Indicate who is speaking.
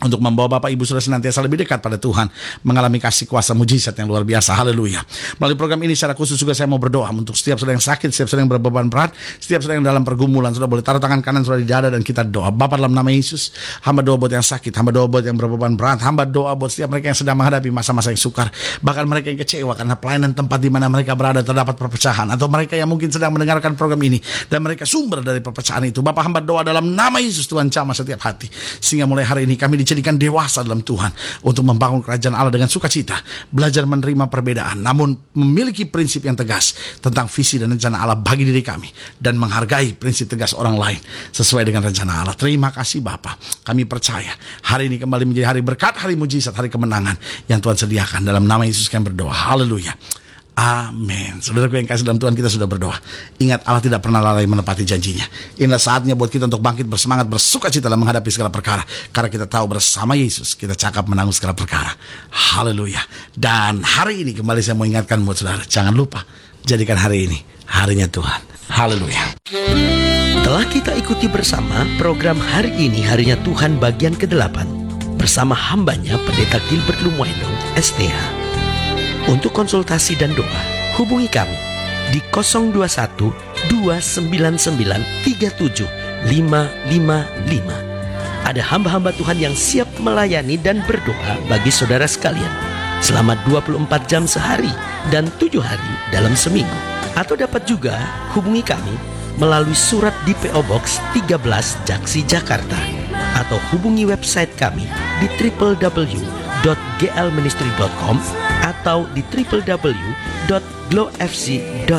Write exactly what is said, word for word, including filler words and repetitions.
Speaker 1: untuk membawa Bapak Ibu Saudara senantiasa lebih dekat pada Tuhan, mengalami kasih kuasa mujizat yang luar biasa. Haleluya. Melalui program ini secara khusus juga saya mau berdoa untuk setiap saudara yang sakit, setiap saudara yang berbeban berat, setiap saudara yang dalam pergumulan. Saudara boleh taruh tangan kanan saudara di dada dan kita doa. Bapa, dalam nama Yesus, hamba doa buat yang sakit, hamba doa buat yang berbeban berat, hamba doa buat setiap mereka yang sedang menghadapi masa-masa yang sukar, bahkan mereka yang kecewa karena pelayanan tempat di mana mereka berada terdapat perpecahan, atau mereka yang mungkin sedang mendengarkan program ini dan mereka sumber dari perpecahan itu. Bapa, hamba doa dalam nama Yesus, Tuhan jamah setiap hati, sehingga mulai hari ini kami dijadikan dewasa dalam Tuhan untuk membangun kerajaan Allah dengan sukacita, belajar menerima perbedaan, namun memiliki prinsip yang tegas tentang visi dan rencana Allah bagi diri kami, dan menghargai prinsip tegas orang lain sesuai dengan rencana Allah. Terima kasih Bapa, kami percaya hari ini kembali menjadi hari berkat, hari mujizat, hari kemenangan yang Tuhan sediakan. Dalam nama Yesus kami berdoa, haleluya, amin. Saudaraku yang kasih dalam Tuhan, kita sudah berdoa. Ingat, Allah tidak pernah lalai menepati janjinya. Inilah saatnya buat kita untuk bangkit bersemangat, bersuka cita dalam menghadapi segala perkara, karena kita tahu bersama Yesus kita cakap menanggung segala perkara. Haleluya. Dan hari ini kembali saya mau ingatkan buat saudara, jangan lupa jadikan hari ini harinya Tuhan. Haleluya.
Speaker 2: Telah kita ikuti bersama program Hari Ini Harinya Tuhan bagian kedelapan bersama hambanya Pendeta Gilbert Lumoeno S T H. Untuk konsultasi dan doa, hubungi kami di nol dua satu dua sembilan sembilan tiga tujuh lima lima lima. Ada hamba-hamba Tuhan yang siap melayani dan berdoa bagi saudara sekalian selama dua puluh empat jam sehari dan tujuh hari dalam seminggu. Atau dapat juga hubungi kami melalui surat di P O Box tiga belas Jaksi, Jakarta, atau hubungi website kami di w w w dot g l ministry dot com atau di w w w dot glow f c dot com.